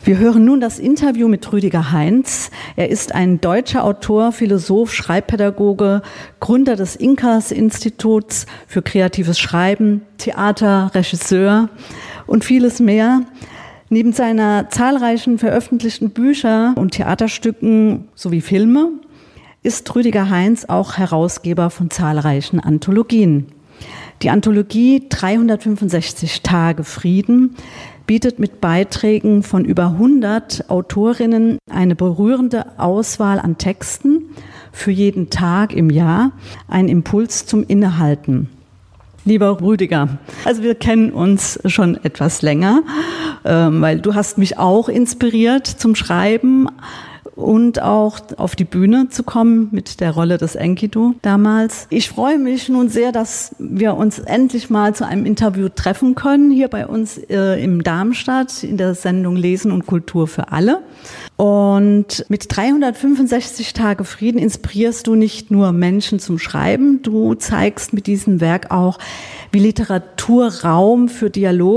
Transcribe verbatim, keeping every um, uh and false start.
Wir hören nun das Interview mit Rüdiger Heinz. Er ist ein deutscher Autor, Philosoph, Schreibpädagoge, Gründer des Inkas-Instituts für kreatives Schreiben, Theater, Regisseur und vieles mehr. Neben seiner zahlreichen veröffentlichten Bücher und Theaterstücken sowie Filme ist Rüdiger Heinz auch Herausgeber von zahlreichen Anthologien. Die Anthologie dreihundertfünfundsechzig Tage Frieden bietet mit Beiträgen von über hundert Autorinnen eine berührende Auswahl an Texten für jeden Tag im Jahr, einen Impuls zum Innehalten. Lieber Rüdiger, also wir kennen uns schon etwas länger, weil du hast mich auch inspiriert zum Schreiben und auch auf die Bühne zu kommen mit der Rolle des Enkidu damals. Ich freue mich nun sehr, dass wir uns endlich mal zu einem Interview treffen können, hier bei uns äh, im Darmstadt in der Sendung Lesen und Kultur für alle. Und mit dreihundertfünfundsechzig Tage Frieden inspirierst du nicht nur Menschen zum Schreiben, du zeigst mit diesem Werk auch, wie Literatur Raum für Dialog